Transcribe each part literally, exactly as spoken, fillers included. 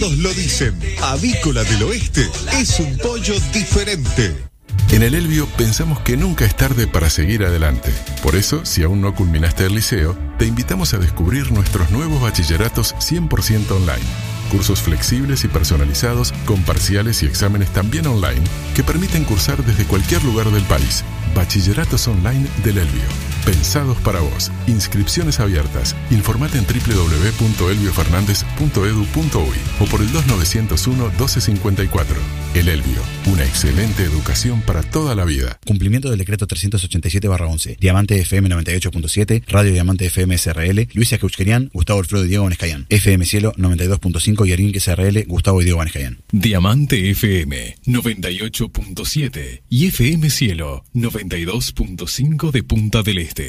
todos lo dicen. Avícola del Oeste es un pollo diferente. En el Elbio pensamos que nunca es tarde para seguir adelante. Por eso, si aún no culminaste el liceo, te invitamos a descubrir nuestros nuevos bachilleratos cien por ciento online. Cursos flexibles y personalizados con parciales y exámenes también online que permiten cursar desde cualquier lugar del país. Bachilleratos online del Elbio. Pensados para vos. Inscripciones abiertas. Informate en doble u doble u doble u punto elbio fernández punto edu punto uy o por el dos nueve cero uno, doce cincuenta y cuatro. El Elbio. Una excelente educación para toda la vida. Cumplimiento del decreto trescientos ochenta y siete barra once. Diamante F M noventa y ocho punto siete. Radio Diamante F M S R L. Luisa Keuchkerian, Gustavo Alfredo y Diego Vanescayán. F M Cielo noventa y dos punto cinco y Arinque S R L, Gustavo y Diego Vanescayán. Diamante F M noventa y ocho punto siete y F M Cielo noventa y dos punto cinco de Punta del Este.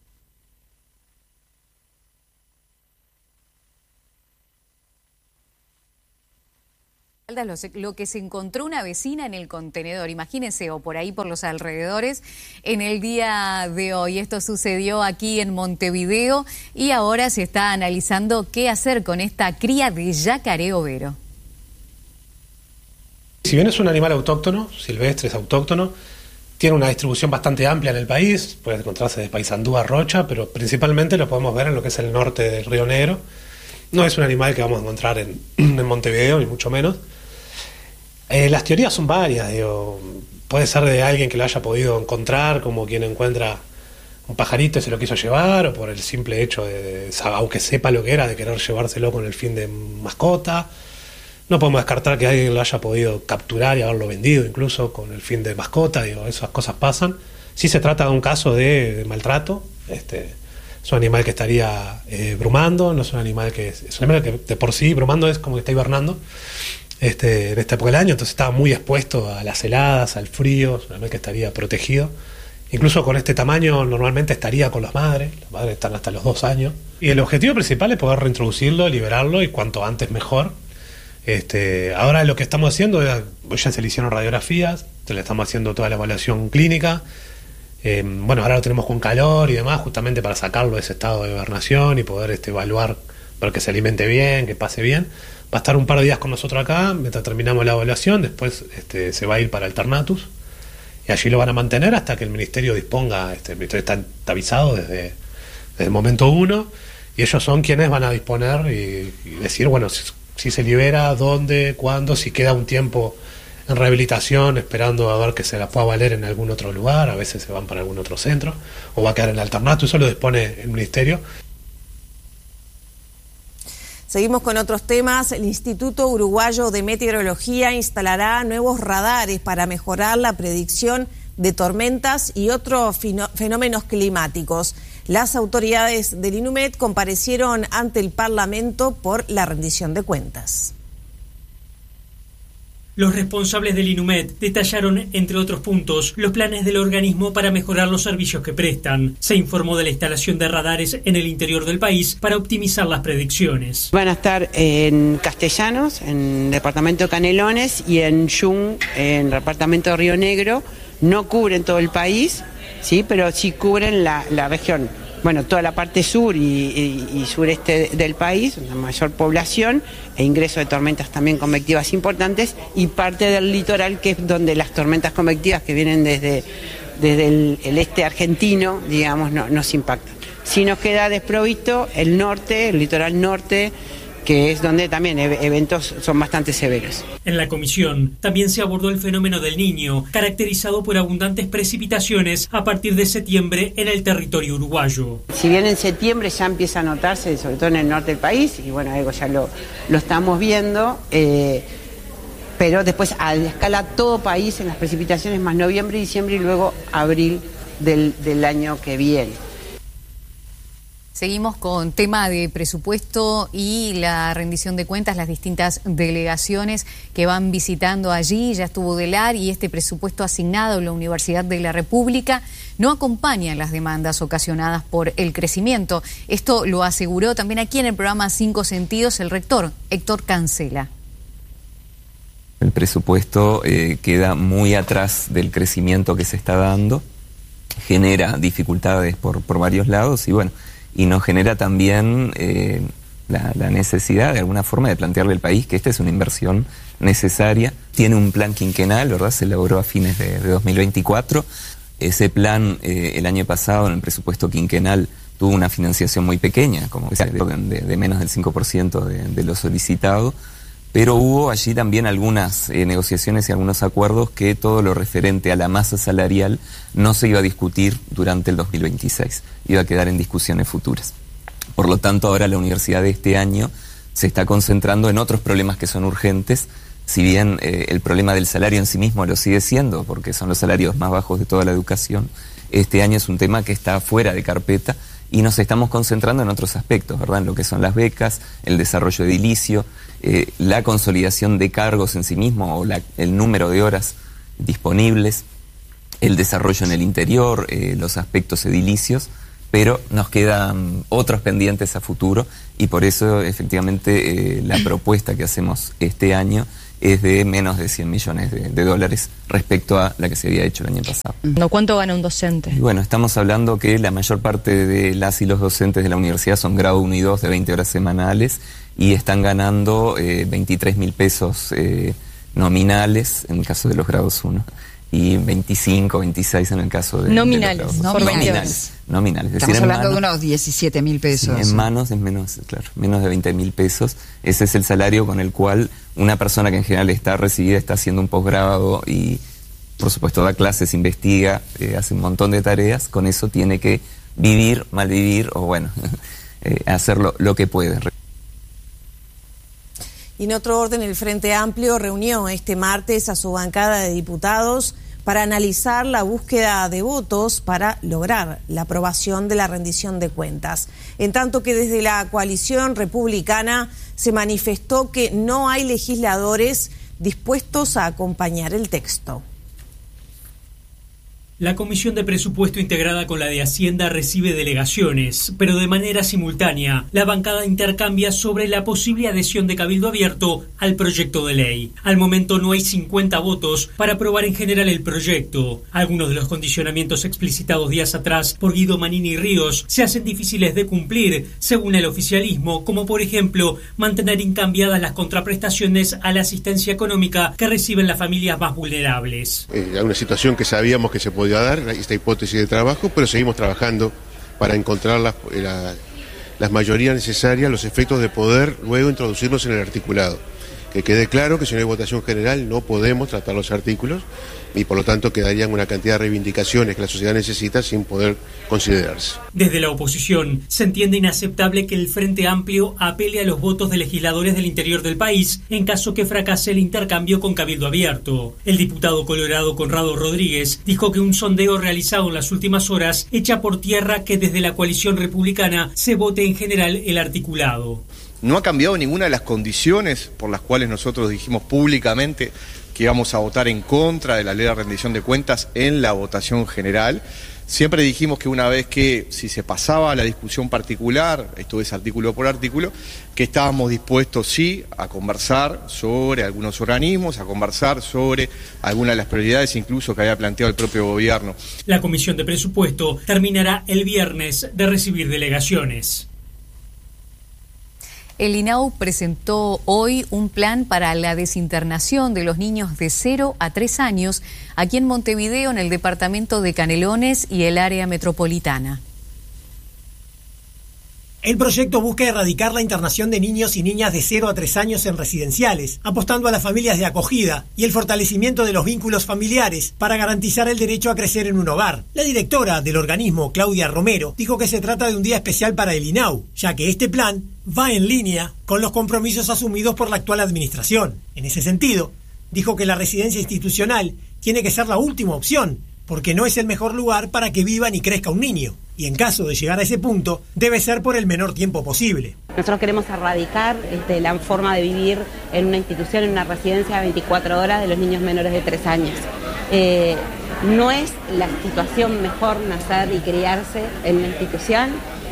Lo que se encontró una vecina en el contenedor, imagínense, o por ahí por los alrededores, en el día de hoy. Esto sucedió aquí en Montevideo y ahora se está analizando qué hacer con esta cría de yacaré overo. Si bien es un animal autóctono, silvestre, es autóctono, tiene una distribución bastante amplia en el país, puede encontrarse de Paysandú a Rocha, pero principalmente lo podemos ver en lo que es el norte del Río Negro. No es un animal que vamos a encontrar en, en Montevideo, ni mucho menos. Eh, las teorías son varias, digo, puede ser de alguien que lo haya podido encontrar, como quien encuentra un pajarito y se lo quiso llevar, o por el simple hecho de, de aunque sepa lo que era, de querer llevárselo con el fin de mascota. No podemos descartar que alguien lo haya podido capturar y haberlo vendido incluso con el fin de mascota, digo, esas cosas pasan. Sí se trata de un caso de, de maltrato, este, es un animal que estaría eh, brumando, no es un animal que, es un animal que de por sí brumando es como que está hibernando este, en esta época del año, entonces estaba muy expuesto a las heladas, al frío, es un animal que estaría protegido. Incluso con este tamaño normalmente estaría con las madres, las madres están hasta los dos años. Y el objetivo principal es poder reintroducirlo, liberarlo y cuanto antes mejor. Este, ahora lo que estamos haciendo es, ya se le hicieron radiografías, se le estamos haciendo toda la evaluación clínica. Eh, bueno, ahora lo tenemos con calor y demás, justamente para sacarlo de ese estado de hibernación y poder este, evaluar, ver que se alimente bien, que pase bien. Va a estar un par de días con nosotros acá, mientras terminamos la evaluación, después este, se va a ir para Alternatus y allí lo van a mantener hasta que el ministerio disponga. Este, el ministerio está, está avisado desde, desde el momento uno y ellos son quienes van a disponer y, y decir, bueno, si, si se libera, dónde, cuándo, si queda un tiempo en rehabilitación esperando a ver que se la pueda valer en algún otro lugar, a veces se van para algún otro centro o va a quedar en Alternatus, eso lo dispone el ministerio. Seguimos con otros temas. El Instituto Uruguayo de Meteorología instalará nuevos radares para mejorar la predicción de tormentas y otros fenómenos climáticos. Las autoridades del INUMED comparecieron ante el Parlamento por la rendición de cuentas. Los responsables del INUMED detallaron, entre otros puntos, los planes del organismo para mejorar los servicios que prestan. Se informó de la instalación de radares en el interior del país para optimizar las predicciones. Van a estar en Castellanos, en el departamento de Canelones, y en Yung, en el departamento de Río Negro. No cubren todo el país, sí, pero sí cubren la, la región. Bueno, toda la parte sur y, y, y sureste del país, una mayor población e ingreso de tormentas también convectivas importantes, y parte del litoral, que es donde las tormentas convectivas que vienen desde, desde el, el este argentino, digamos, no, nos impactan. Si nos queda desprovisto el norte, el litoral norte, que es donde también eventos son bastante severos. En la comisión también se abordó el fenómeno del Niño, caracterizado por abundantes precipitaciones a partir de septiembre en el territorio uruguayo. Si bien en septiembre ya empieza a notarse, sobre todo en el norte del país, y bueno, algo ya lo, lo estamos viendo, eh, pero después a escala todo país en las precipitaciones, más noviembre, diciembre y luego abril del, del año que viene. Seguimos con tema de presupuesto y la rendición de cuentas, las distintas delegaciones que van visitando allí. Ya estuvo Delar y este presupuesto asignado a la Universidad de la República no acompaña las demandas ocasionadas por el crecimiento. Esto lo aseguró también aquí en el programa Cinco Sentidos el rector, Héctor Cancela. El presupuesto eh, queda muy atrás del crecimiento que se está dando, genera dificultades por, por varios lados y bueno, y nos genera también eh, la, la necesidad de alguna forma de plantearle al país que esta es una inversión necesaria. Tiene un plan quinquenal, ¿verdad? Se elaboró a fines de, de dos mil veinticuatro. Ese plan, eh, el año pasado, en el presupuesto quinquenal, tuvo una financiación muy pequeña, como de, de, de menos del cinco por ciento de, de lo solicitado, pero hubo allí también algunas eh, negociaciones y algunos acuerdos que todo lo referente a la masa salarial no se iba a discutir durante el dos mil veintiséis, iba a quedar en discusiones futuras. Por lo tanto, ahora la universidad de este año se está concentrando en otros problemas que son urgentes, si bien eh, el problema del salario en sí mismo lo sigue siendo, porque son los salarios más bajos de toda la educación. Este año es un tema que está fuera de carpeta y nos estamos concentrando en otros aspectos, ¿verdad? En lo que son las becas, el desarrollo edilicio, eh, la consolidación de cargos en sí mismo o la, el número de horas disponibles, el desarrollo en el interior, eh, los aspectos edilicios, pero nos quedan otros pendientes a futuro y por eso efectivamente eh, la propuesta que hacemos este año es de menos de cien millones de, de dólares respecto a la que se había hecho el año pasado. No, ¿cuánto gana un docente? Y bueno, estamos hablando que la mayor parte de las y los docentes de la universidad son grado uno y dos de veinte horas semanales y están ganando eh, veintitrés mil pesos eh, nominales en el caso de los grados uno y veinticinco, veintiséis en el caso de... Nominales, de no nominales. Nominales. Estamos decir, hablando manos, de unos diecisiete mil pesos. Sí, en manos es menos, claro, menos de veinte mil pesos. Ese es el salario con el cual una persona que en general está recibida, está haciendo un posgrado y, por supuesto, da clases, investiga, eh, hace un montón de tareas. Con eso tiene que vivir, malvivir o, bueno, eh, hacer lo, lo que puede. Y en otro orden, el Frente Amplio reunió este martes a su bancada de diputados para analizar la búsqueda de votos para lograr la aprobación de la rendición de cuentas. En tanto que desde la coalición republicana se manifestó que no hay legisladores dispuestos a acompañar el texto. La Comisión de Presupuesto integrada con la de Hacienda recibe delegaciones, pero de manera simultánea, la bancada intercambia sobre la posible adhesión de Cabildo Abierto al proyecto de ley. Al momento no hay cincuenta votos para aprobar en general el proyecto. Algunos de los condicionamientos explicitados días atrás por Guido Manini Ríos se hacen difíciles de cumplir, según el oficialismo, como por ejemplo, mantener incambiadas las contraprestaciones a la asistencia económica que reciben las familias más vulnerables. Eh, una situación que sabíamos que se podía dar, esta hipótesis de trabajo, pero seguimos trabajando para encontrar las, la, las mayorías necesarias, los efectos de poder luego introducirlos en el articulado. Que quede claro que si no hay votación general no podemos tratar los artículos y por lo tanto quedarían una cantidad de reivindicaciones que la sociedad necesita sin poder considerarse. Desde la oposición se entiende inaceptable que el Frente Amplio apele a los votos de legisladores del interior del país en caso que fracase el intercambio con Cabildo Abierto. El diputado colorado Conrado Rodríguez dijo que un sondeo realizado en las últimas horas echa por tierra que desde la coalición republicana se vote en general el articulado. No ha cambiado ninguna de las condiciones por las cuales nosotros dijimos públicamente que íbamos a votar en contra de la ley de rendición de cuentas en la votación general. Siempre dijimos que una vez que, si se pasaba a la discusión particular, esto es artículo por artículo, que estábamos dispuestos sí a conversar sobre algunos organismos, a conversar sobre algunas de las prioridades incluso que había planteado el propio gobierno. La Comisión de Presupuesto terminará el viernes de recibir delegaciones. El I N A U presentó hoy un plan para la desinternación de los niños de cero a tres años aquí en Montevideo, en el departamento de Canelones y el área metropolitana. El proyecto busca erradicar la internación de niños y niñas de cero a tres años en residenciales, apostando a las familias de acogida y el fortalecimiento de los vínculos familiares para garantizar el derecho a crecer en un hogar. La directora del organismo, Claudia Romero, dijo que se trata de un día especial para el I N A U, ya que este plan va en línea con los compromisos asumidos por la actual administración. En ese sentido, dijo que la residencia institucional tiene que ser la última opción, porque no es el mejor lugar para que viva ni crezca un niño. Y en caso de llegar a ese punto, debe ser por el menor tiempo posible. Nosotros queremos erradicar este, la forma de vivir en una institución, en una residencia de veinticuatro horas de los niños menores de tres años. Eh, no es la situación mejor nacer y criarse en una institución.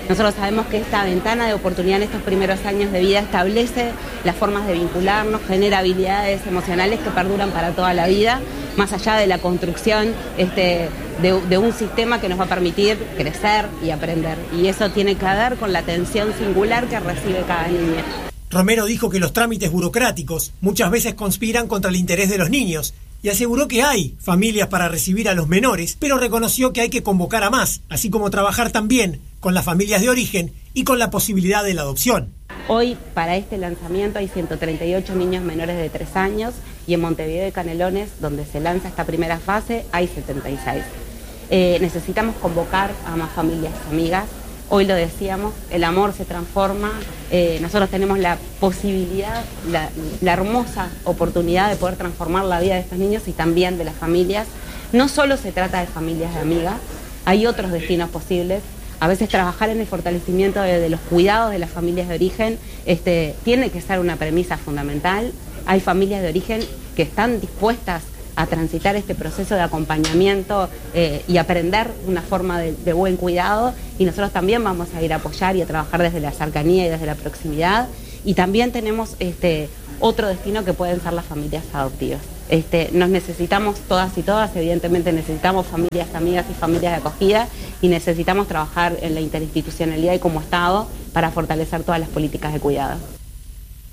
Nosotros sabemos que esta ventana de oportunidad en estos primeros años de vida establece las formas de vincularnos, genera habilidades emocionales que perduran para toda la vida, más allá de la construcción este, de, de un sistema que nos va a permitir crecer y aprender. Y eso tiene que ver con la atención singular que recibe cada niña. Romero dijo que los trámites burocráticos muchas veces conspiran contra el interés de los niños y aseguró que hay familias para recibir a los menores, pero reconoció que hay que convocar a más, así como trabajar también con las familias de origen y con la posibilidad de la adopción. Hoy, para este lanzamiento, hay ciento treinta y ocho niños menores de tres años y en Montevideo y Canelones, donde se lanza esta primera fase, hay setenta y seis. Eh, necesitamos convocar a más familias amigas. Hoy lo decíamos, el amor se transforma, eh, nosotros tenemos la posibilidad, la, la hermosa oportunidad de poder transformar la vida de estos niños y también de las familias. No solo se trata de familias de amigas, hay otros destinos posibles. A veces trabajar en el fortalecimiento de, de los cuidados de las familias de origen este, tiene que ser una premisa fundamental. Hay familias de origen que están dispuestas a transitar este proceso de acompañamiento eh, y aprender una forma de, de buen cuidado, y nosotros también vamos a ir a apoyar y a trabajar desde la cercanía y desde la proximidad. Y también tenemos este, otro destino que pueden ser las familias adoptivas. Este, nos necesitamos todas y todas, evidentemente necesitamos familias amigas y familias de acogida, y necesitamos trabajar en la interinstitucionalidad y como Estado para fortalecer todas las políticas de cuidado.